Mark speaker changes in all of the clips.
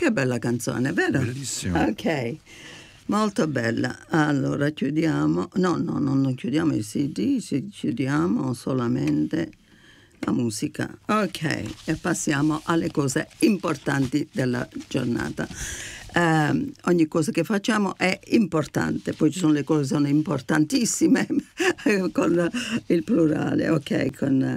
Speaker 1: Che bella canzone, vero?
Speaker 2: Bellissima.
Speaker 1: Ok, molto bella. Allora chiudiamo, no, non chiudiamo il CD, chiudiamo solamente la musica. Ok, e passiamo alle cose importanti della giornata. Ogni cosa che facciamo è importante, poi ci sono le cose che sono importantissime con il plurale. Ok,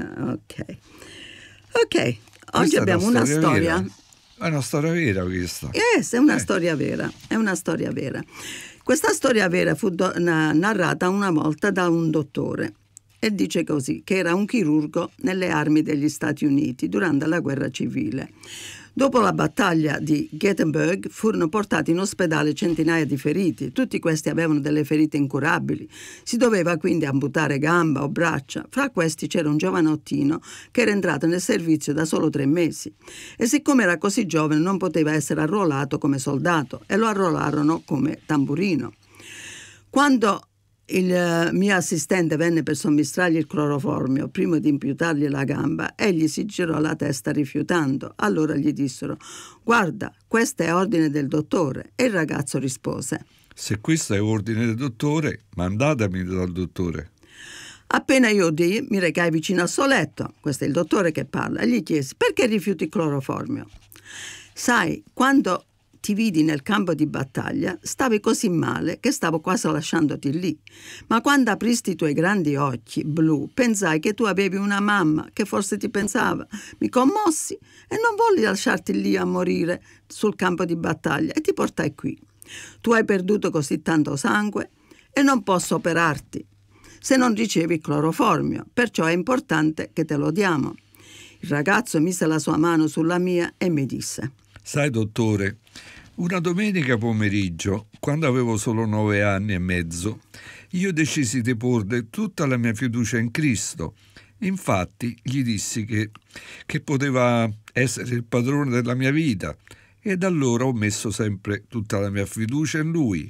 Speaker 1: oggi abbiamo una storia.
Speaker 2: È una storia vera questa.
Speaker 1: Yes, è una storia vera, è una storia vera. Questa storia vera fu narrata una volta da un dottore e dice così, che era un chirurgo nelle armi degli Stati Uniti durante la guerra civile. Dopo la battaglia di Gettysburg furono portati in ospedale centinaia di feriti. Tutti questi avevano delle ferite incurabili. Si doveva quindi amputare gamba o braccia. Fra questi c'era un giovanottino che era entrato nel servizio da solo 3 mesi. E siccome era così giovane non poteva essere arruolato come soldato e lo arruolarono come tamburino. Quando il mio assistente venne per somministrargli il cloroformio, prima di imputargli la gamba, egli si girò la testa rifiutando. Allora gli dissero: guarda, questo è ordine del dottore. E il ragazzo rispose:
Speaker 2: se questo è ordine del dottore, mandatemi dal dottore.
Speaker 1: Appena io udì, mi recai vicino al suo letto, questo è il dottore che parla, e gli chiesi: perché rifiuti il cloroformio? Sai, quando ti vidi nel campo di battaglia, stavi così male che stavo quasi lasciandoti lì. Ma quando apristi i tuoi grandi occhi blu, pensai che tu avevi una mamma che forse ti pensava. Mi commossi e non volli lasciarti lì a morire sul campo di battaglia e ti portai qui. Tu hai perduto così tanto sangue e non posso operarti se non ricevi il cloroformio, perciò è importante che te lo diamo. Il ragazzo mise la sua mano sulla mia e mi disse:
Speaker 2: sai, dottore, una domenica pomeriggio, quando avevo solo 9 anni e mezzo, io decisi di porre tutta la mia fiducia in Cristo. Infatti gli dissi che poteva essere il padrone della mia vita e da allora ho messo sempre tutta la mia fiducia in Lui.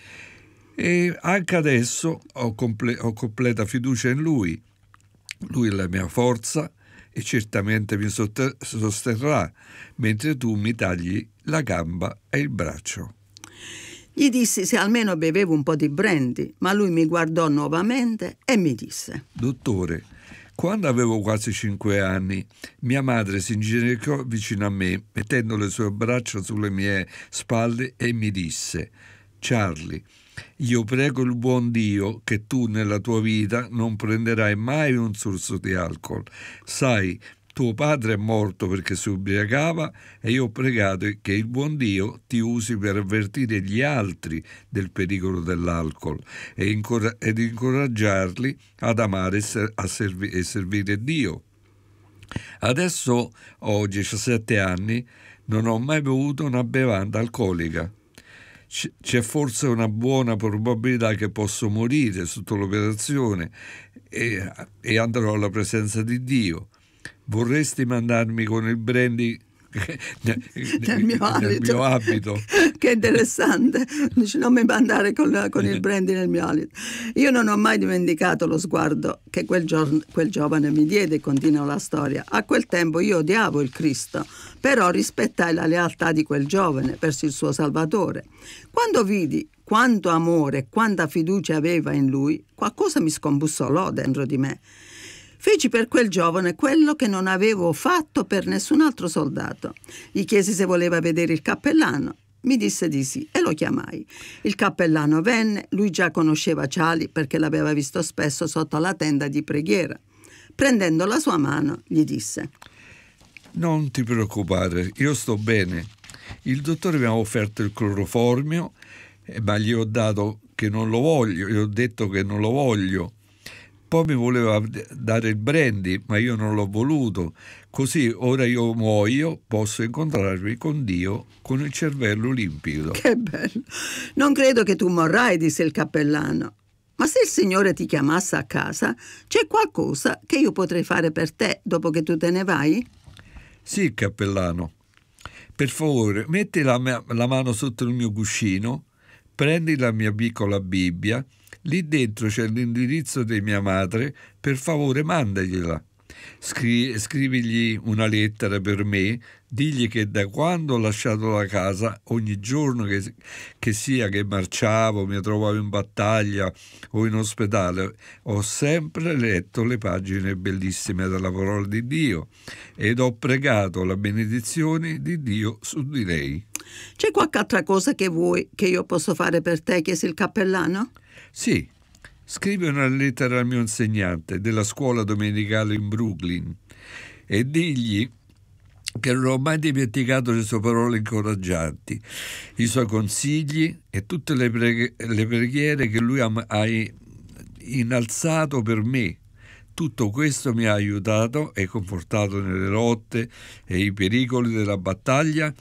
Speaker 2: E anche adesso ho completa fiducia in Lui. Lui è la mia forza e certamente mi sosterrà mentre tu mi tagli la gamba e il braccio.
Speaker 1: Gli dissi se almeno bevevo un po' di brandy, ma lui mi guardò nuovamente e mi disse:
Speaker 2: dottore, quando avevo quasi 5 anni, mia madre si inginocchiò vicino a me, mettendo le sue braccia sulle mie spalle e mi disse: Charlie, io prego il buon Dio che tu nella tua vita non prenderai mai un sorso di alcol. Sai, tuo padre è morto perché si ubriacava e io ho pregato che il buon Dio ti usi per avvertire gli altri del pericolo dell'alcol ed incoraggiarli ad amare e servire Dio. Adesso ho 17 anni, non ho mai bevuto una bevanda alcolica. C'è forse una buona probabilità che posso morire sotto l'operazione e andrò alla presenza di Dio. Vorresti mandarmi con il brandy
Speaker 1: nel mio
Speaker 2: abito?
Speaker 1: Che interessante. Dice, non mi mandare con il brandy nel mio abito. Io non ho mai dimenticato lo sguardo che quel giovane mi diede, continua la storia. A quel tempo io odiavo il Cristo, però rispettai la lealtà di quel giovane verso il suo Salvatore. Quando vidi quanto amore e quanta fiducia aveva in lui, qualcosa mi scombussolò dentro di me. Feci per quel giovane quello che non avevo fatto per nessun altro soldato. Gli chiesi se voleva vedere il cappellano. Mi disse di sì e lo chiamai. Il cappellano venne, lui già conosceva Charlie perché l'aveva visto spesso sotto la tenda di preghiera. Prendendo la sua mano, gli disse:
Speaker 2: non ti preoccupare, io sto bene. Il dottore mi ha offerto il cloroformio, ma gli ho dato che non lo voglio, gli ho detto che non lo voglio. Poi mi voleva dare il brandy, ma io non l'ho voluto. Così ora io muoio, posso incontrarmi con Dio con il cervello limpido.
Speaker 1: Che bello! Non credo che tu morrai, disse il cappellano. Ma se il Signore ti chiamasse a casa, c'è qualcosa che io potrei fare per te dopo che tu te ne vai?
Speaker 2: Sì, cappellano. Per favore, metti la mano sotto il mio cuscino, prendi la mia piccola Bibbia. Lì dentro c'è l'indirizzo di mia madre, per favore mandagliela. Scrivigli una lettera per me, digli che da quando ho lasciato la casa, ogni giorno che sia che marciavo, mi trovavo in battaglia o in ospedale, ho sempre letto le pagine bellissime della parola di Dio ed ho pregato la benedizione di Dio su di lei.
Speaker 1: C'è qualche altra cosa che vuoi che io posso fare per te? Chiese il cappellano.
Speaker 2: Sì, scrivi una lettera al mio insegnante della scuola domenicale in Brooklyn e digli che non ho mai dimenticato le sue parole incoraggianti, i suoi consigli e tutte le preghiere che lui ha innalzato per me. Tutto questo mi ha aiutato e confortato nelle lotte e i pericoli della battaglia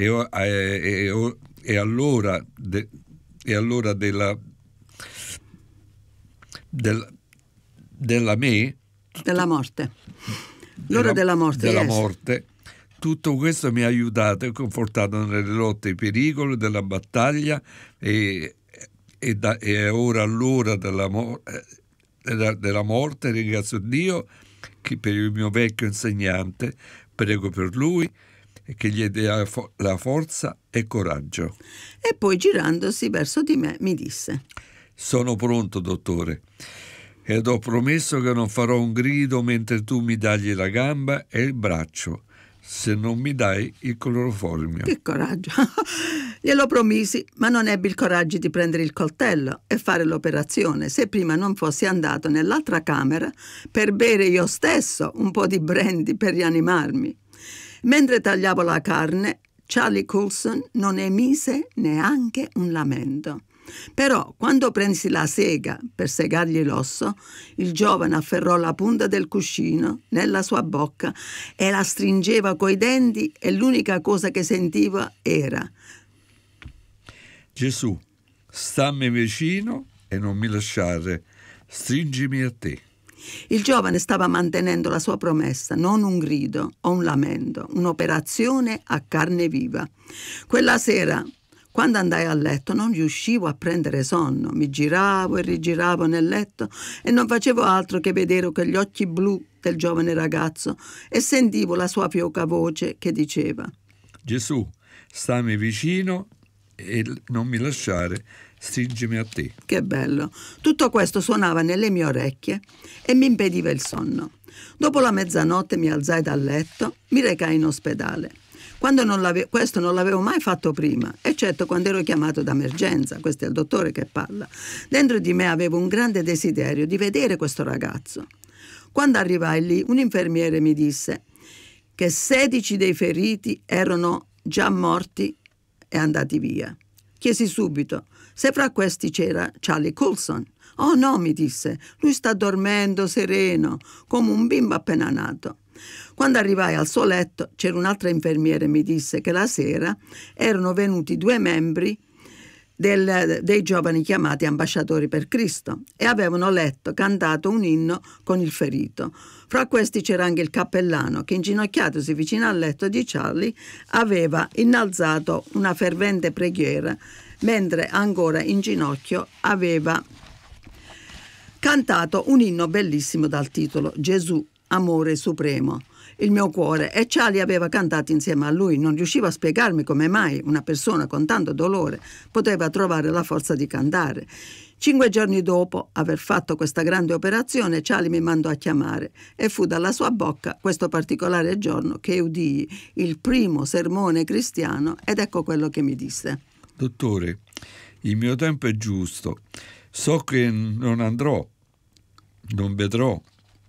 Speaker 2: e all'ora della
Speaker 1: morte. L'ora della morte.
Speaker 2: Della morte. Tutto questo mi ha aiutato e confortato nelle lotte e i pericoli della battaglia e ora all'ora della morte ringrazio Dio per il mio vecchio insegnante, prego per lui e che gli dia la forza e coraggio.
Speaker 1: E poi girandosi verso di me mi disse:
Speaker 2: sono pronto, dottore, ed ho promesso che non farò un grido mentre tu mi dagli la gamba e il braccio, se non mi dai il cloroformio.
Speaker 1: Che coraggio! Glielo promisi, ma non ebbi il coraggio di prendere il coltello e fare l'operazione se prima non fossi andato nell'altra camera per bere io stesso un po' di brandy per rianimarmi. Mentre tagliavo la carne, Charlie Coulson non emise neanche un lamento. Però, quando presi la sega per segargli l'osso, il giovane afferrò la punta del cuscino nella sua bocca e la stringeva coi denti e l'unica cosa che sentiva era:
Speaker 2: Gesù, stammi vicino e non mi lasciare, stringimi a te.
Speaker 1: Il giovane stava mantenendo la sua promessa, non un grido o un lamento, un'operazione a carne viva. Quella sera, quando andai a letto, non riuscivo a prendere sonno. Mi giravo e rigiravo nel letto e non facevo altro che vedere quegli occhi blu del giovane ragazzo e sentivo la sua fioca voce che diceva:
Speaker 2: Gesù, stammi vicino e non mi lasciare, stringimi a te.
Speaker 1: Che bello! Tutto questo suonava nelle mie orecchie e mi impediva il sonno. Dopo la mezzanotte mi alzai dal letto, mi recai in ospedale. Questo non l'avevo mai fatto prima, eccetto quando ero chiamato d'emergenza. Questo è il dottore che parla. Dentro di me avevo un grande desiderio di vedere questo ragazzo. Quando arrivai lì, un infermiere mi disse che 16 dei feriti erano già morti e andati via. Chiesi subito se fra questi c'era Charlie Coulson. Oh no, mi disse, lui sta dormendo sereno, come un bimbo appena nato. Quando arrivai al suo letto, c'era un'altra infermiera e mi disse che la sera erano venuti 2 membri dei giovani chiamati ambasciatori per Cristo e avevano cantato un inno con il ferito. Fra questi c'era anche il cappellano che, inginocchiatosi vicino al letto di Charlie, aveva innalzato una fervente preghiera mentre ancora in ginocchio aveva cantato un inno bellissimo dal titolo Gesù, amore supremo. Il mio cuore, e Charlie aveva cantato insieme a lui. Non riuscivo a spiegarmi come mai una persona con tanto dolore poteva trovare la forza di cantare. 5 giorni dopo aver fatto questa grande operazione, Charlie mi mandò a chiamare e fu dalla sua bocca questo particolare giorno che udii il primo sermone cristiano ed ecco quello che mi disse:
Speaker 2: Dottore, il mio tempo è giusto. So che non andrò, non vedrò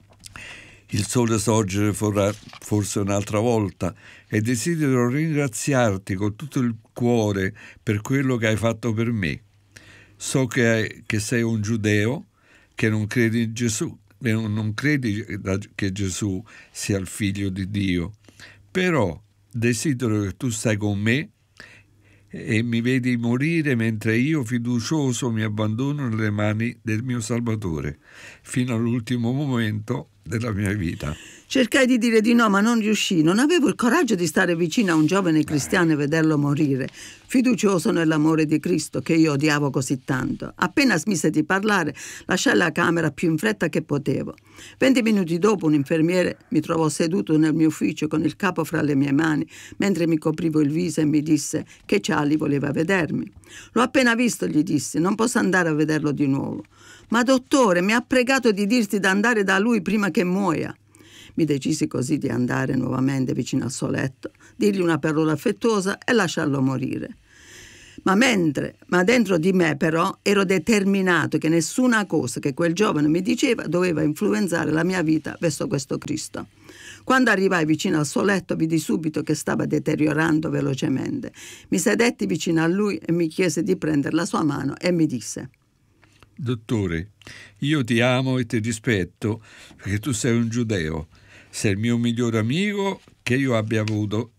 Speaker 2: il sole sorgere forse un'altra volta e desidero ringraziarti con tutto il cuore per quello che hai fatto per me. So che sei un giudeo, che non credi in Gesù, non credi che Gesù sia il figlio di Dio, però desidero che tu stai con me e mi vedi morire mentre io fiducioso mi abbandono nelle mani del mio Salvatore fino all'ultimo momento della mia vita.
Speaker 1: Cercai di dire di no, ma non riuscii. Non avevo il coraggio di stare vicino a un giovane cristiano e vederlo morire, fiducioso nell'amore di Cristo che io odiavo così tanto. Appena smise di parlare, lasciai la camera più in fretta che potevo. 20 minuti dopo un infermiere mi trovò seduto nel mio ufficio con il capo fra le mie mani, mentre mi coprivo il viso, e mi disse che Charlie voleva vedermi. L'ho appena visto, gli dissi, non posso andare a vederlo di nuovo. Ma dottore, mi ha pregato di dirti di andare da lui prima che muoia. Mi decisi così di andare nuovamente vicino al suo letto, dirgli una parola affettuosa e lasciarlo morire. Ma dentro di me però ero determinato che nessuna cosa che quel giovane mi diceva doveva influenzare la mia vita verso questo Cristo. Quando arrivai vicino al suo letto vidi subito che stava deteriorando velocemente. Mi sedetti vicino a lui e mi chiese di prendere la sua mano e mi disse:
Speaker 2: Dottore, io ti amo e ti rispetto perché tu sei un giudeo. Sei il mio migliore amico che io abbia avuto.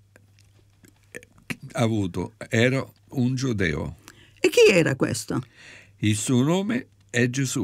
Speaker 2: Ero un giudeo.
Speaker 1: E chi era questo?
Speaker 2: Il suo nome è Gesù.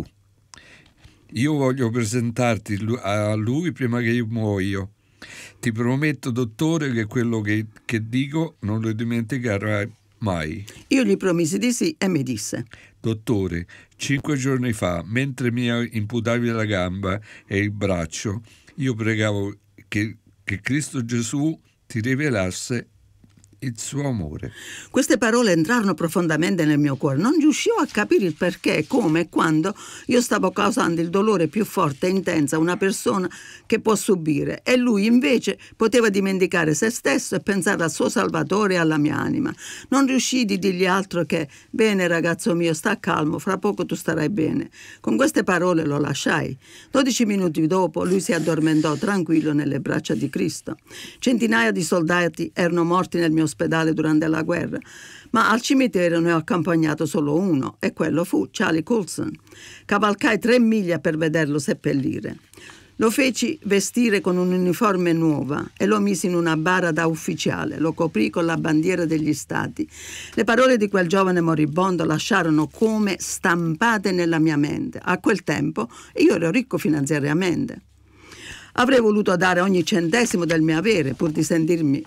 Speaker 2: Io voglio presentarti a lui prima che io muoio. Ti prometto, dottore, che quello che dico non lo dimenticherai mai.
Speaker 1: Io gli promisi di sì e mi disse:
Speaker 2: Dottore, 5 giorni fa, mentre mi imputavi la gamba e il braccio, io pregavo che Cristo Gesù ti rivelasse il suo amore.
Speaker 1: Queste parole entrarono profondamente nel mio cuore. Non riuscivo a capire il perché, come e quando io stavo causando il dolore più forte e intenso a una persona che può subire, e lui invece poteva dimenticare se stesso e pensare al suo Salvatore e alla mia anima. Non riuscii di dirgli altro che: bene ragazzo mio, sta calmo, fra poco tu starai bene. Con queste parole lo lasciai. 12 minuti dopo lui si addormentò tranquillo nelle braccia di Cristo. Centinaia di soldati erano morti nel mio ospedale durante la guerra, ma al cimitero ne ho accompagnato solo uno, e quello fu Charlie Coulson. Cavalcai 3 miglia per vederlo seppellire. Lo feci vestire con un'uniforme nuova e lo misi in una bara da ufficiale. Lo coprì con la bandiera degli stati. Le parole di quel giovane moribondo lasciarono come stampate nella mia mente. A quel tempo io ero ricco finanziariamente. Avrei voluto dare ogni centesimo del mio avere pur di sentirmi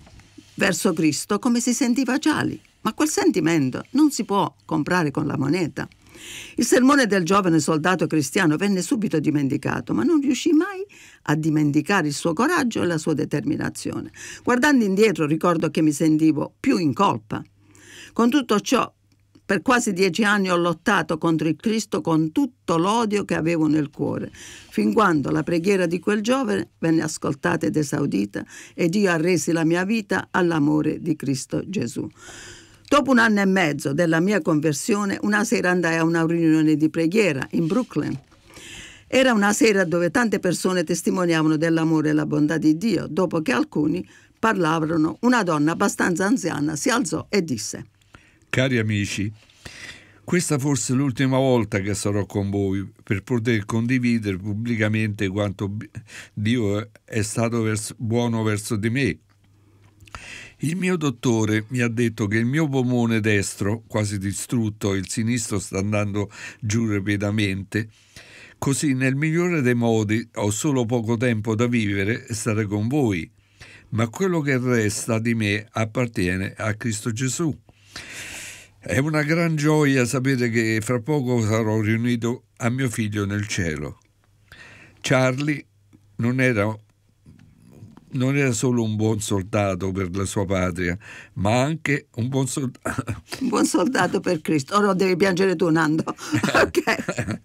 Speaker 1: verso Cristo come si sentiva Charlie, ma quel sentimento non si può comprare con la moneta. Il sermone del giovane soldato cristiano venne subito dimenticato, ma non riuscì mai a dimenticare il suo coraggio e la sua determinazione. Guardando indietro ricordo che mi sentivo più in colpa. Con tutto ciò, per quasi 10 anni ho lottato contro il Cristo con tutto l'odio che avevo nel cuore, fin quando la preghiera di quel giovane venne ascoltata ed esaudita ed io arresi la mia vita all'amore di Cristo Gesù. Dopo 1 anno e mezzo della mia conversione, una sera andai a una riunione di preghiera in Brooklyn. Era una sera dove tante persone testimoniavano dell'amore e la bontà di Dio. Dopo che alcuni parlavano, una donna abbastanza anziana si alzò e disse:
Speaker 2: Cari amici, questa forse è l'ultima volta che sarò con voi per poter condividere pubblicamente quanto Dio è stato buono verso di me. Il mio dottore mi ha detto che il mio polmone destro, quasi distrutto, il sinistro sta andando giù rapidamente. Così, nel migliore dei modi, ho solo poco tempo da vivere e stare con voi, ma quello che resta di me appartiene a Cristo Gesù. È una gran gioia sapere che fra poco sarò riunito a mio figlio nel cielo. Charlie non era solo un buon soldato per la sua patria, ma anche un buon soldato.
Speaker 1: Un buon soldato per Cristo. Ora devi piangere tu, Nando. Ok.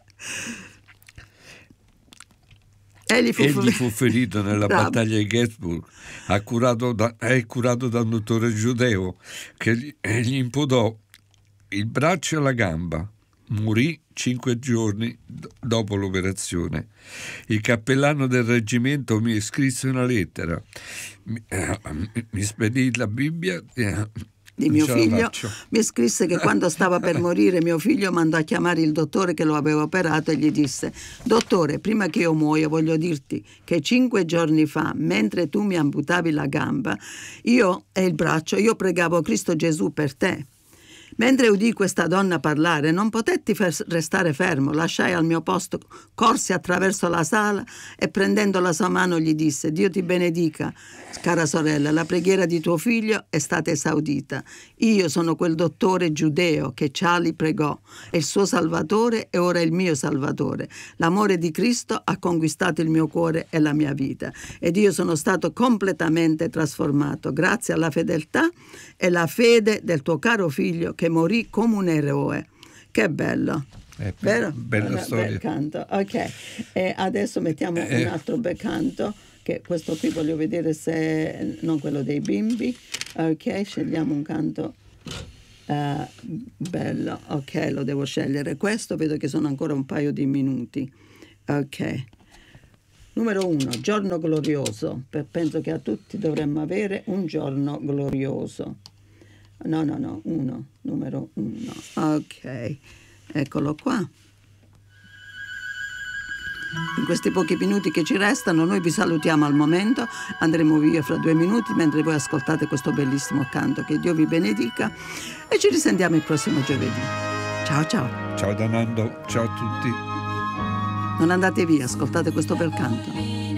Speaker 1: Egli fu ferito nella battaglia di Gettysburg, è curato da un dottore giudeo che gli imputò il braccio e la gamba. Morì 5 giorni dopo l'operazione. Il cappellano del reggimento mi scrisse una lettera, mi spedì la Bibbia di mio figlio. Mi scrisse che quando stava per morire mio figlio mandò a chiamare il dottore che lo aveva operato e gli disse: dottore, prima che io muoia voglio dirti che 5 giorni fa, mentre tu mi amputavi la gamba e il braccio, io pregavo Cristo Gesù per te. Mentre udì questa donna parlare, non potetti restare fermo, lasciai al mio posto, corsi attraverso la sala e prendendo la sua mano gli disse: Dio ti benedica, cara sorella, la preghiera di tuo figlio è stata esaudita. Io sono quel dottore giudeo che Charlie pregò, è il suo salvatore e ora è il mio salvatore. L'amore di Cristo ha conquistato il mio cuore e la mia vita ed io sono stato completamente trasformato grazie alla fedeltà e la fede del tuo caro figlio che morì come un eroe. Che bello, vero?
Speaker 2: Bella storia.
Speaker 1: Bel canto. Ok, e adesso mettiamo un altro bel canto, che questo qui voglio vedere se non quello dei bimbi. Ok, scegliamo un canto bello. Ok, lo devo scegliere questo, vedo che sono ancora un paio di minuti. Ok, numero 1, giorno glorioso. Penso che a tutti dovremmo avere un giorno glorioso. No, numero 1. Ok, eccolo qua. In questi pochi minuti che ci restano noi vi salutiamo al momento, andremo via fra 2 minuti mentre voi ascoltate questo bellissimo canto. Che Dio vi benedica e ci risentiamo il prossimo giovedì. Ciao ciao.
Speaker 2: Ciao da Nando, ciao a tutti.
Speaker 1: Non andate via, ascoltate questo bel canto.